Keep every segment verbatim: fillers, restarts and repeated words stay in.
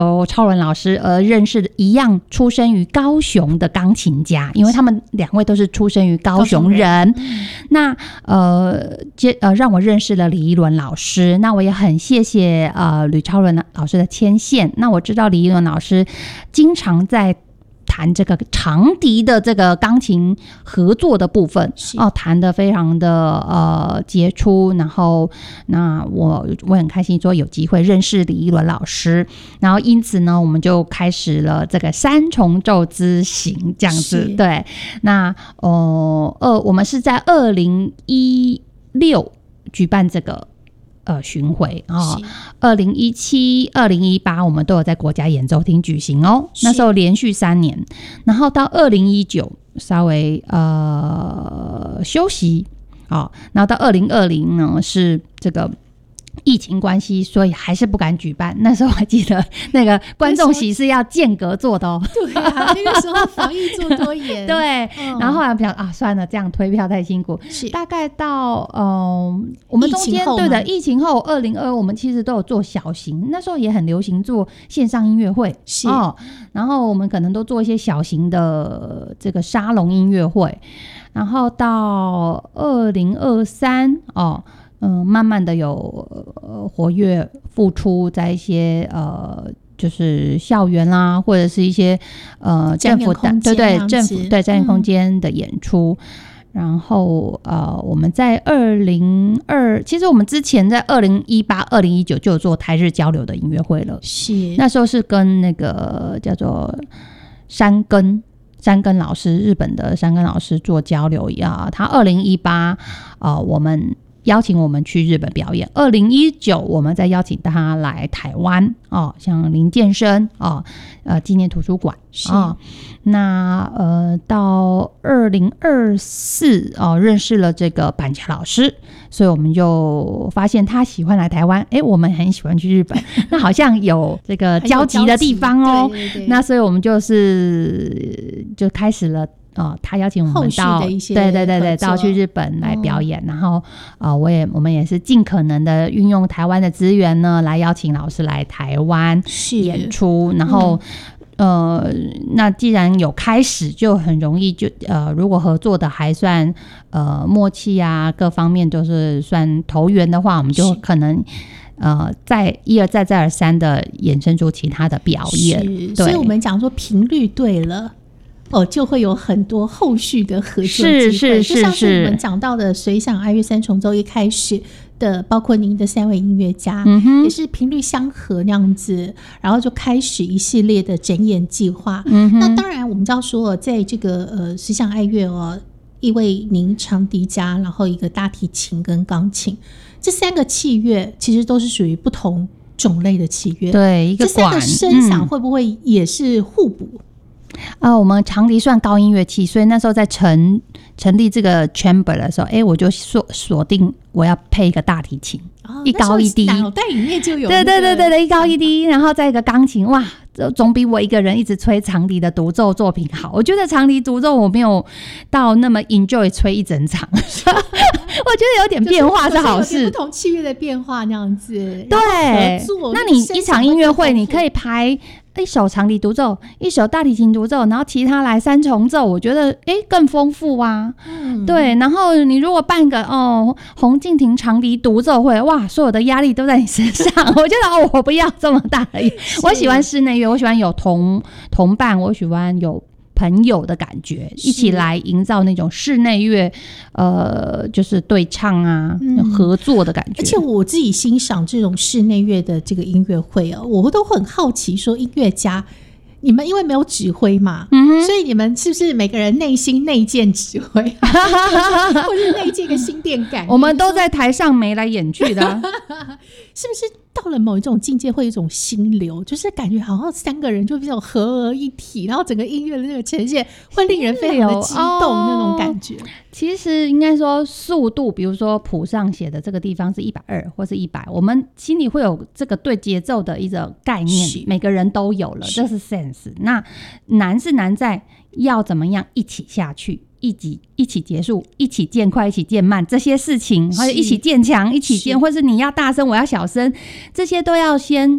由超伦老师而认识的一样出生于高雄的钢琴家，因为他们两位都是出生于高雄人。高雄人嗯、那呃接呃让我认识了李一伦老师，那我也很谢谢呃吕超伦老师的牵线。那我知道李一伦老师经常在弹这个长笛的这个钢琴合作的部分哦，弹得非常的呃杰出，然后那我我很开心说有机会认识李一伦老师，然后因此呢，我们就开始了这个三重奏之行这样子。对，那呃呃，我们是在二零一六举办这个。呃，巡回哦，二零一七、二零一八，我们都有在国家演奏厅举行哦。那时候连续三年，然后到二零一九稍微呃休息哦，然后到二零二零呢是这个疫情关系，所以还是不敢举办。那时候还记得那个观众席是要间隔坐的哦。 对啊，那个时候防疫做多严。 对、嗯，然后后来想啊，算了，这样推票太辛苦。是大概到嗯、呃，我们中间对的疫情后，二零二我们其实都有做小型，那时候也很流行做线上音乐会，是哦。然后我们可能都做一些小型的这个沙龙音乐会，然后到二零二三哦。嗯，慢慢的有呃活跃付出在一些呃就是校园啦，或者是一些呃政府的对对政府对展演空间的演出。嗯、然后呃我们在二零二，其实我们之前在二零一八、二零一九就有做台日交流的音乐会了，是那时候是跟那个叫做山根。山根老师，日本的山根老师做交流啊，他二零一八啊，我们。邀请我们去日本表演，二零一九我们再邀请他来台湾哦，像林健生哦，呃纪念图书馆哦，那呃到二零二四哦认识了这个板桥老师，所以我们就发现他喜欢来台湾，哎，我们很喜欢去日本，那好像有这个交集的地方哦，对对对，那所以我们就是就开始了。哦，他邀请我们到对对对对到去日本来表演，嗯、然后呃，我也我们也是尽可能的运用台湾的资源呢，来邀请老师来台湾演出，然后、嗯、呃，那既然有开始，就很容易就呃，如果合作的还算呃默契啊，各方面都是算投缘的话，我们就可能。呃，再一而再再而三的衍生出其他的表演，对， 所以我们讲说频率对了。哦，就会有很多后续的合作机会， 是是是， 就像是我们讲到的随想爱乐三重奏一开始的，包括您的三位音乐家、嗯、也是频率相合那样子，然后就开始一系列的展演计划、嗯、那当然我们知道说在这个呃随想爱乐哦，一位您长笛家，然后一个大提琴跟钢琴，这三个器乐其实都是属于不同种类的器乐， 对，一个这三个声响会不会也是互补？嗯啊、呃，我们长笛算高音乐器，所以那时候在成成立这个 chamber 的时候，哎，我就锁锁定我要配一个大提琴，哦、一高一低， 脑袋里面就有对对对对对，一高一低，然后再一个钢琴，哇，总比我一个人一直吹长笛的独奏作品好。我觉得长笛独奏我没有到那么 enjoy 吹一整场，我觉得有点变化是好事， 就是、不同器乐的变化那样子。 对，那你一场音乐会你可以排。一首长笛独奏，一首大提琴独奏，然后其他来三重奏，我觉得诶更丰富啊、嗯。对，然后你如果办个哦洪敬亭长笛独奏会，哇，所有的压力都在你身上，我觉得哦我不要这么大的，我喜欢室内乐，我喜欢有同同伴，我喜欢有。朋友的感觉，一起来营造那种室内乐，呃，就是对唱啊、嗯、合作的感觉。 而且我自己欣赏这种室内乐的这个音乐会啊，我都很好奇，说音乐家。你们因为没有指挥嘛、嗯，所以你们是不是每个人内心内建指挥，或者内建一个心电感？ 我们都在台上眉来眼去的、啊， 是不是到了某一种境界会有一种心流，就是感觉好像三个人就比较合而一体，然后整个音乐的那个呈现会令人非常的激动、哦、那种感觉。 其实应该说速度，比如说谱上写的这个地方是一百二或是一百，我们心里会有这个对节奏的一种概念，每个人都有了，这是 sense。那难是难在要怎么样一起下去，一起一起结束，一起渐快，一起渐慢，这些事情，或者一起渐强，一起渐，或是你要大声，我要小声，这些都要先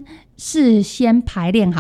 事先排练好